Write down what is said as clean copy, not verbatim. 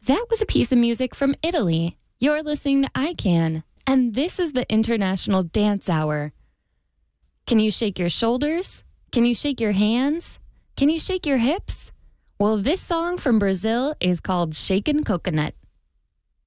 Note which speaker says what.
Speaker 1: That was a piece of music from Italy. You're listening to ICANN, and this is the International Dance Hour. Can you shake your shoulders? Can you shake your hands? Can you shake your hips? Well, this song from Brazil is called Shaken Coconut.